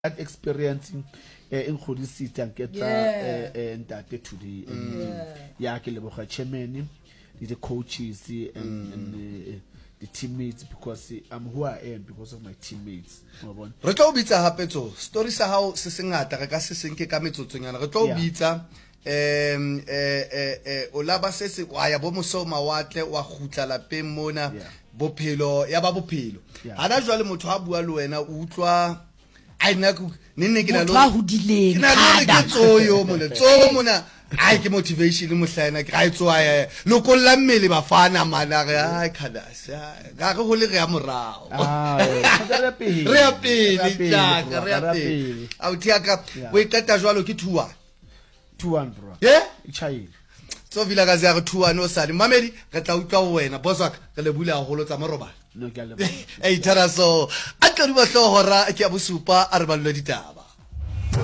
that experience in Khodisita and get Ntate today. Yeah, ke leboga chairman, the coaches and the teammates, because I'm who I am because of my teammates. Re tlo bitsa hape tso story sa hao se sengata re ka se senke ka metsotsonyana re tlo bitsa o laba se se wa ya bo moso mawatle wa khutla lapeng mona bophelo ya ba bophelo hana jwale motho a bua le wena o utlwa ai nna ku nne ke na lo hodileng ke tsoyo mona tso mona ai ke motivation mo hlaena ke ga itswa ya loko la mmele ba fana mana re ai khadasa ga go le re ya morao re ya pele a utiaka we qeta jwalo ke 2-1 bro ichaile so vila ka za re 2-1 o sale mamedi re tla utlwa wena bossaka re le bula holo tsa morobana no ke a leboga ei thara so a tlo di ba hlohora ke a bosupa a re ballo ditaba